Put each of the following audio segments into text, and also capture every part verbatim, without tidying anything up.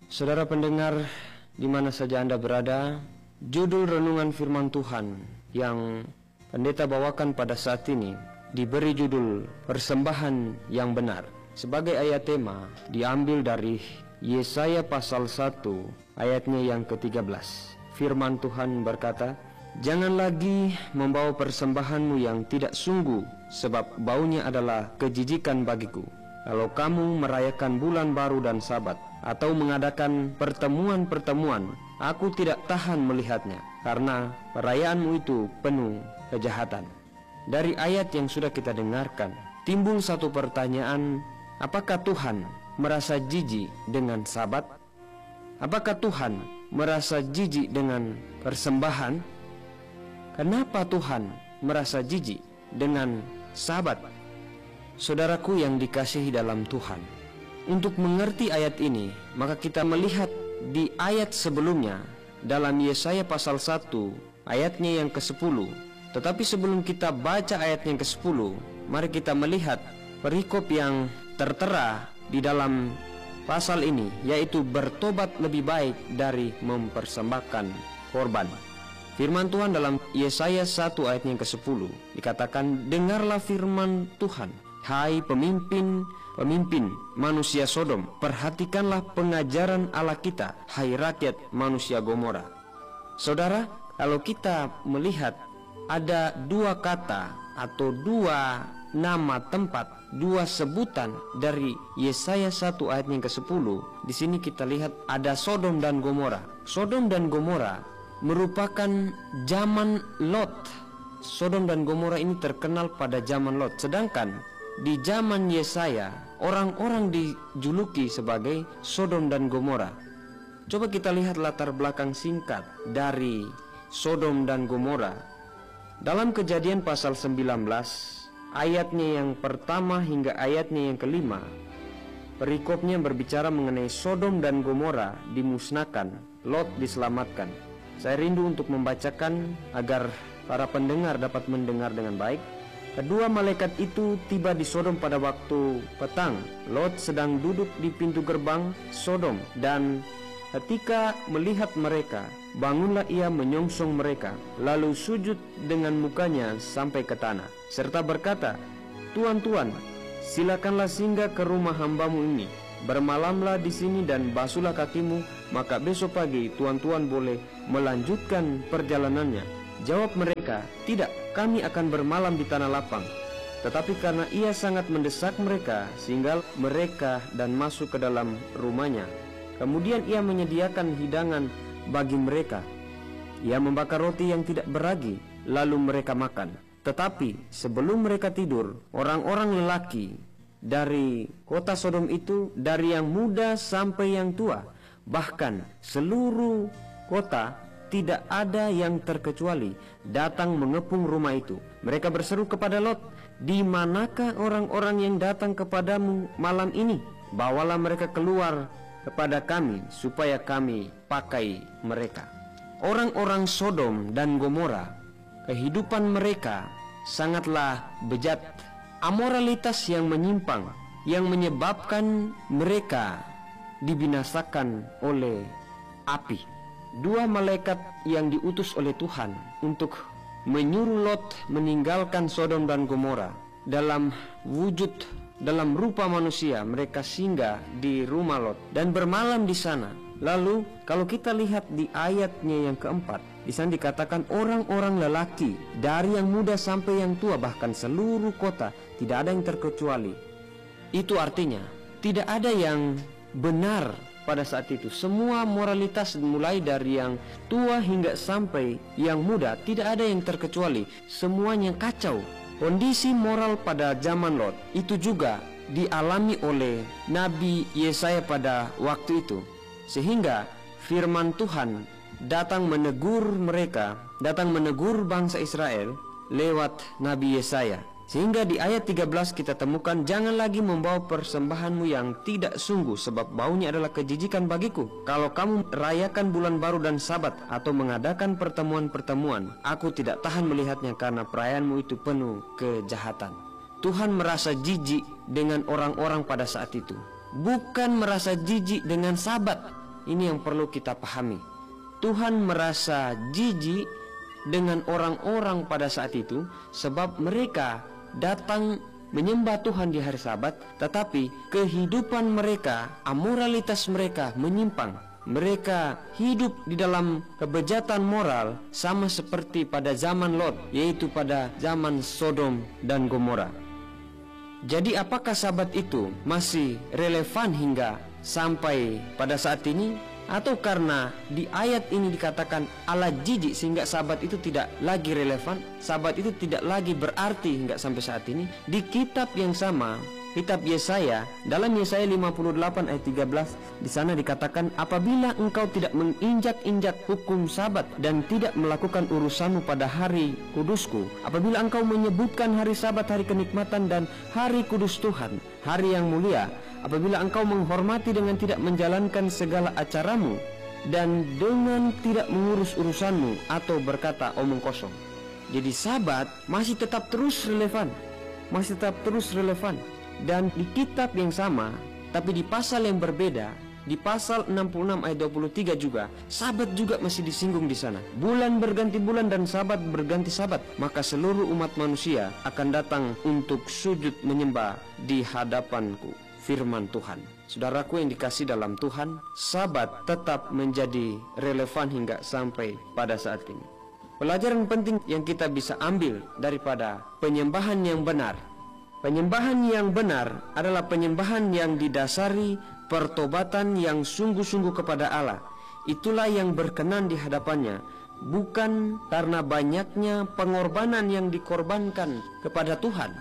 Saudara pendengar, di mana saja Anda berada, judul renungan firman Tuhan yang pendeta bawakan pada saat ini diberi judul Persembahan yang Benar. Sebagai ayat tema diambil dari Yesaya pasal satu ayatnya yang ketiga belas. Firman Tuhan berkata, "Jangan lagi membawa persembahanmu yang tidak sungguh, sebab baunya adalah kejijikan bagiku. Kalau kamu merayakan bulan baru dan sabat, atau mengadakan pertemuan-pertemuan, aku tidak tahan melihatnya, karena perayaanmu itu penuh kejahatan." Dari ayat yang sudah kita dengarkan, timbul satu pertanyaan, apakah Tuhan merasa jijik dengan sabat? Apakah Tuhan merasa jijik dengan persembahan? Kenapa Tuhan merasa jijik dengan sabat? Saudaraku yang dikasihi dalam Tuhan, untuk mengerti ayat ini, maka kita melihat di ayat sebelumnya dalam Yesaya pasal satu ayatnya yang kesepuluh. Tetapi sebelum kita baca ayat yang kesepuluh, mari kita melihat perikop yang tertera di dalam pasal ini, yaitu bertobat lebih baik dari mempersembahkan korban. Firman Tuhan dalam Yesaya satu ayat yang kesepuluh dikatakan, "Dengarlah firman Tuhan, hai pemimpin-pemimpin manusia Sodom, perhatikanlah pengajaran Allah kita, hai rakyat manusia Gomora." Saudara, kalau kita melihat ada dua kata atau dua nama tempat, dua sebutan dari Yesaya satu ayat yang kesepuluh, di sini kita lihat ada Sodom dan Gomora. Sodom dan Gomora merupakan zaman Lot. Sodom dan Gomora ini terkenal pada zaman Lot, sedangkan di zaman Yesaya orang-orang dijuluki sebagai Sodom dan Gomora. Coba kita lihat latar belakang singkat dari Sodom dan Gomora. Dalam Kejadian pasal sembilan belas ayatnya yang pertama hingga ayatnya yang kelima, perikopnya berbicara mengenai Sodom dan Gomora dimusnahkan, Lot diselamatkan. Saya rindu untuk membacakan agar para pendengar dapat mendengar dengan baik. Kedua malaikat itu tiba di Sodom pada waktu petang. Lot sedang duduk di pintu gerbang Sodom, dan ketika melihat mereka, bangunlah ia menyongsong mereka, lalu sujud dengan mukanya sampai ke tanah, serta berkata, "Tuan, Tuan, silakanlah singgah ke rumah hambamu ini. Bermalamlah di sini dan basuhlah kakimu, maka besok pagi tuan-tuan boleh melanjutkan perjalanannya." Jawab mereka, "Tidak, kami akan bermalam di tanah lapang." Tetapi karena ia sangat mendesak mereka, sehingga mereka dan masuk ke dalam rumahnya. Kemudian ia menyediakan hidangan bagi mereka. Ia membakar roti yang tidak beragi, lalu mereka makan. Tetapi sebelum mereka tidur, orang-orang lelaki dari kota Sodom itu, dari yang muda sampai yang tua, bahkan seluruh kota, tidak ada yang terkecuali, datang mengepung rumah itu. Mereka berseru kepada Lot, "Di manakah orang-orang yang datang kepadamu malam ini? Bawalah mereka keluar kepada kami, supaya kami pakai mereka." Orang-orang Sodom dan Gomora, kehidupan mereka sangatlah bejat. Amoralitas yang menyimpang, yang menyebabkan mereka dibinasakan oleh api. Dua malaikat yang diutus oleh Tuhan untuk menyuruh Lot meninggalkan Sodom dan Gomora, dalam wujud, dalam rupa manusia, mereka singgah di rumah Lot dan bermalam di sana. Lalu kalau kita lihat di ayatnya yang keempat, di sana dikatakan orang-orang lelaki, dari yang muda sampai yang tua, bahkan seluruh kota, tidak ada yang terkecuali. Itu artinya tidak ada yang benar pada saat itu. Semua moralitas, mulai dari yang tua hingga sampai yang muda, tidak ada yang terkecuali. Semuanya kacau. Kondisi moral pada zaman Lot itu juga dialami oleh Nabi Yesaya pada waktu itu, sehingga firman Tuhan datang menegur mereka, datang menegur bangsa Israel lewat Nabi Yesaya. Sehingga di ayat tiga belas kita temukan, "Jangan lagi membawa persembahanmu yang tidak sungguh, sebab baunya adalah kejijikan bagiku. Kalau kamu rayakan bulan baru dan sabat, atau mengadakan pertemuan-pertemuan, aku tidak tahan melihatnya, karena perayaanmu itu penuh kejahatan." Tuhan merasa jijik dengan orang-orang pada saat itu, bukan merasa jijik dengan sabat. Ini yang perlu kita pahami. Tuhan merasa jijik dengan orang-orang pada saat itu, sebab mereka datang menyembah Tuhan di hari Sabat, tetapi kehidupan mereka, amoralitas mereka menyimpang. Mereka hidup di dalam kebejatan moral sama seperti pada zaman Lot, yaitu pada zaman Sodom dan Gomora. Jadi apakah Sabat itu masih relevan hingga sampai pada saat ini? Atau karena di ayat ini dikatakan Allah jijik sehingga Sabat itu tidak lagi relevan, Sabat itu tidak lagi berarti hingga sampai saat ini? Di kitab yang sama, kitab Yesaya, dalam Yesaya lima puluh delapan ayat tiga belas, di sana dikatakan, apabila engkau tidak menginjak-injak hukum Sabat dan tidak melakukan urusanmu pada hari kudusku, apabila engkau menyebutkan hari Sabat hari kenikmatan dan hari kudus Tuhan, hari yang mulia, apabila engkau menghormati dengan tidak menjalankan segala acaramu dan dengan tidak mengurus urusanmu atau berkata omong kosong. Jadi Sabat masih tetap terus relevan, masih tetap terus relevan. Dan di kitab yang sama, tapi di pasal yang berbeda, di pasal enam puluh enam ayat dua puluh tiga juga, Sabat juga masih disinggung di sana. Bulan berganti bulan dan Sabat berganti Sabat, maka seluruh umat manusia akan datang untuk sujud menyembah di hadapanku. Firman Tuhan. Saudaraku yang dikasih dalam Tuhan, Sabat tetap menjadi relevan hingga sampai pada saat ini. Pelajaran penting yang kita bisa ambil daripada penyembahan yang benar. Penyembahan yang benar adalah penyembahan yang didasari pertobatan yang sungguh-sungguh kepada Allah. Itulah yang berkenan di hadapannya, bukan karena banyaknya pengorbanan yang dikorbankan kepada Tuhan,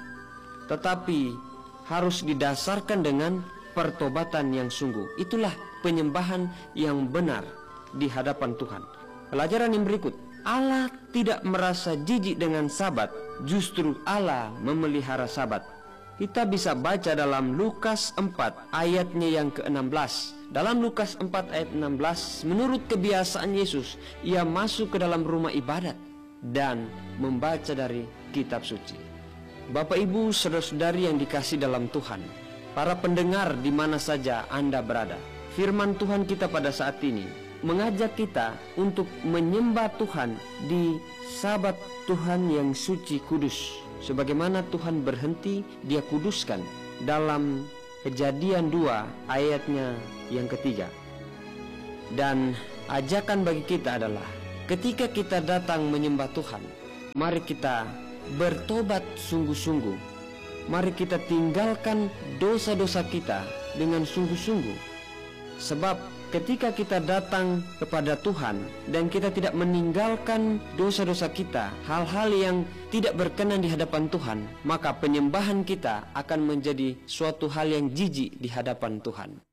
tetapi harus didasarkan dengan pertobatan yang sungguh. Itulah penyembahan yang benar di hadapan Tuhan. Pelajaran yang berikut, Allah tidak merasa jijik dengan Sabat, justru Allah memelihara Sabat. Kita bisa baca dalam Lukas empat ayatnya yang ke enam belas. Dalam Lukas empat ayat enam belas, menurut kebiasaan Yesus, ia masuk ke dalam rumah ibadat dan membaca dari kitab suci. Bapak Ibu saudara-saudari yang dikasih dalam Tuhan, para pendengar di mana saja Anda berada, firman Tuhan kita pada saat ini mengajak kita untuk menyembah Tuhan di Sabat Tuhan yang suci kudus, sebagaimana Tuhan berhenti Dia kuduskan dalam Kejadian dua ayatnya yang ketiga. Dan ajakan bagi kita adalah, ketika kita datang menyembah Tuhan, mari kita bertobat sungguh-sungguh. Mari kita tinggalkan dosa-dosa kita dengan sungguh-sungguh. Sebab ketika kita datang kepada Tuhan dan kita tidak meninggalkan dosa-dosa kita, hal-hal yang tidak berkenan di hadapan Tuhan, maka penyembahan kita akan menjadi suatu hal yang jijik di hadapan Tuhan.